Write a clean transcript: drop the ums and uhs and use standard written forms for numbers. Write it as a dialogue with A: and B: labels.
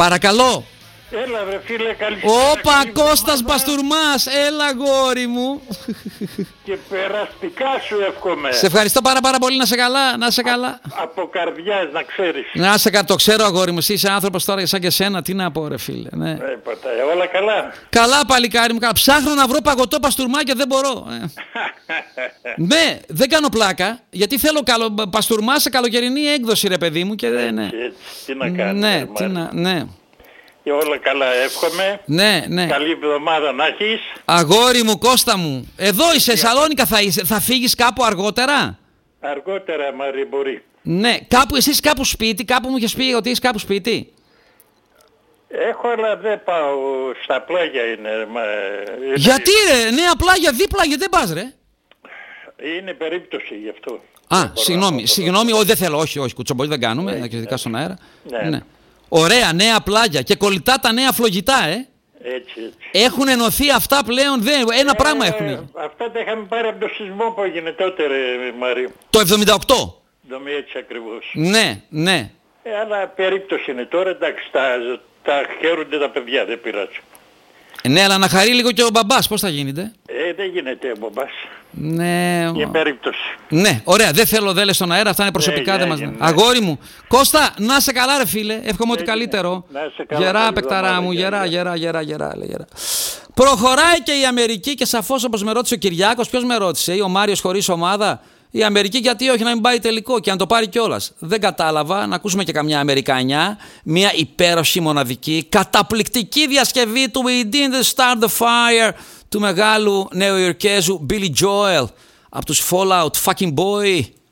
A: Παρακαλώ.
B: Έλα βρε φίλε, καλησπέρα.
A: Όπα, Κώστας Μπαστουρμάς, έλα γόρι μου.
B: Και περαστικά σου εύχομαι.
A: Σε ευχαριστώ πάρα πολύ, να σε καλά, να σε καλά.
B: Από καρδιάς να ξέρεις.
A: Να σε καλά, το ξέρω αγόρι μου, εσύ είσαι άνθρωπος τώρα σαν και σένα, τι να πω ρε φίλε. Ναι.
B: Όλα καλά.
A: Καλά παλικάρι μου, ψάχνω να βρω παγωτό παστούρμα και δεν μπορώ. Ναι, δεν κάνω πλάκα, γιατί θέλω παστούρμα σε καλοκαιρινή έκδοση ρε παιδί μου και δεν.
B: Έτσι, τι να κάνεις.
A: Ναι.
B: Και όλα καλά εύχομαι.
A: Ναι.
B: Καλή εβδομάδα να έχεις.
A: Αγόρι μου, Κώστα μου, εδώ είσαι, Σαλόνικα θα φύγεις κάπου αργότερα?
B: Αργότερα Μαρή μπορεί.
A: Ναι, εσείς κάπου σπίτι, κάπου μου είχες πει ότι είσαι κάπου σπίτι.
B: Έχω, αλλά δεν πάω, στα πλάγια είναι.
A: Γιατί ρε, νέα πλάγια, δίπλα, γιατί δεν πας ρε?
B: Είναι περίπτωση γι' αυτό.
A: Συγγνώμη, όχι δεν θέλω, όχι, κουτσομπολί δεν κάνουμε, ειδικά στον αέρα.
B: Ναι.
A: Ωραία, νέα πλάγια και κολλητά τα νέα φλογητά,
B: Έτσι.
A: Έχουν ενωθεί αυτά πλέον, ένα πράγμα έχουν.
B: Αυτά τα είχαμε πάρει από το σεισμό που έγινε τότε ρε Μαρή.
A: Το 78.
B: Έτσι ακριβώς.
A: Ναι.
B: Αλλά περίπτωση είναι τώρα, εντάξει, τα χαίρονται τα παιδιά, δεν πειράζει.
A: Ναι, αλλά να χαρεί λίγο και ο μπαμπάς, πώς θα γίνεται?
B: Δεν γίνεται ο μπαμπάς.
A: Ναι.
B: Για περίπτωση.
A: Ναι, ωραία, δεν λες στον αέρα, αυτά είναι προσωπικά, δεν μας. Αγόρι μου, Κώστα, να σε καλά ρε φίλε, εύχομαι ότι καλύτερο. Γερά παικταρά μου, γερά. Προχωράει και η Αμερική και σαφώς όπως με ρώτησε ο Κυριάκος, ποιος με ρώτησε, ο Μάριος χωρίς ομάδα? Η Αμερική γιατί όχι να μην πάει τελικό και να το πάρει κιόλας? Δεν κατάλαβα. Να ακούσουμε και καμιά Αμερικανιά. Μια υπέροχη, μοναδική, καταπληκτική διασκευή του We Didn't Start the Fire του μεγάλου νεοϊορκέζου Billy Joel από τους Fall Out Fucking Boy.